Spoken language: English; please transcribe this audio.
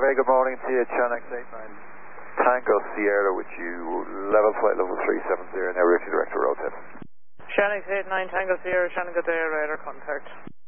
very good morning to you, Channel 89 Tango Sierra with you, level flight level 370, now ready to direct to road test. Channel 89 Tango Sierra, Shannon, good day, radar contact.